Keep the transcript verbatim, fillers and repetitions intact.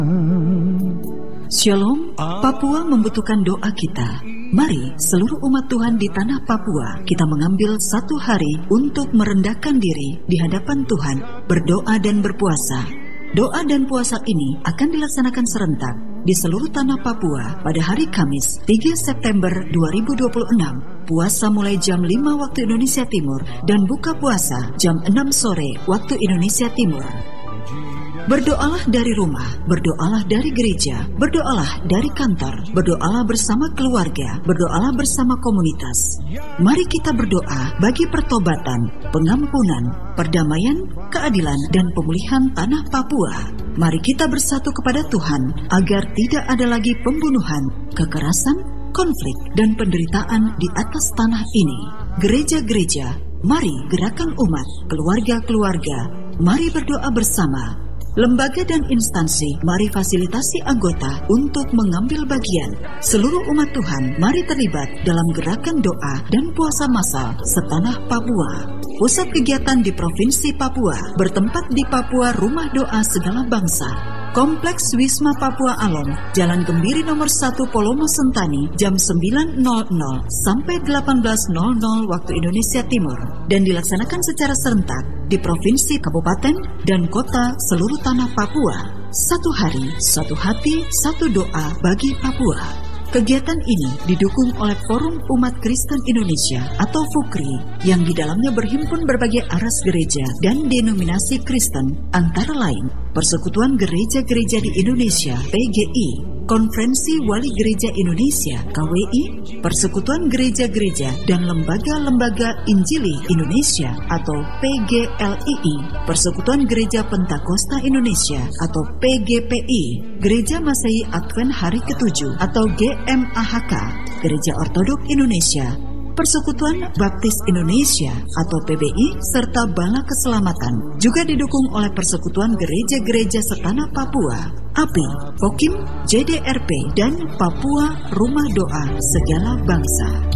Shalom, Papua membutuhkan doa kita. Mari seluruh umat Tuhan di tanah Papua, kita mengambil satu hari untuk merendahkan diri di hadapan Tuhan, berdoa dan berpuasa. Doa dan puasa ini akan dilaksanakan serentak di seluruh tanah Papua pada hari Kamis tiga September dua ribu dua puluh enam. Puasa mulai jam lima waktu Indonesia Timur dan buka puasa jam enam sore waktu Indonesia Timur. Berdoalah dari rumah, berdoalah dari gereja, berdoalah dari kantor, berdoalah bersama keluarga, berdoalah bersama komunitas. Mari kita berdoa bagi pertobatan, pengampunan, perdamaian, keadilan, dan pemulihan tanah Papua. Mari kita bersatu kepada Tuhan agar tidak ada lagi pembunuhan, kekerasan, konflik, dan penderitaan di atas tanah ini. Gereja-gereja, mari gerakan umat, keluarga-keluarga, mari berdoa bersama. Lembaga dan instansi, mari fasilitasi anggota untuk mengambil bagian. Seluruh umat Tuhan, mari terlibat dalam gerakan doa dan puasa massal setanah Papua. Pusat kegiatan di Provinsi Papua, bertempat di Papua Rumah Doa Segala Bangsa. Kompleks Wisma Papua Alom, Jalan Gembiri nomor satu Polomo Sentani, jam sembilan nol nol sampai delapan belas nol nol waktu Indonesia Timur, dan dilaksanakan secara serentak di provinsi, kabupaten, dan kota seluruh tanah Papua. Satu hari, satu hati, satu doa bagi Papua. Kegiatan ini didukung oleh Forum Umat Kristen Indonesia atau FUKRI, yang di dalamnya berhimpun berbagai aras gereja dan denominasi Kristen, antara lain Persekutuan Gereja-Gereja di Indonesia P G I, Konferensi Wali Gereja Indonesia K W I, Persekutuan Gereja-Gereja dan Lembaga-Lembaga Injili Indonesia atau P G L I I, Persekutuan Gereja Pentakosta Indonesia atau P G P I, Gereja Masehi Advent Hari Ketujuh atau G M A H K, Gereja Ortodok Indonesia, Persekutuan Baptis Indonesia atau P B I, serta Bala Keselamatan, juga didukung oleh Persekutuan Gereja-Gereja Setanah Papua, A P I, Pokim, J D R P, dan Papua Rumah Doa Segala Bangsa.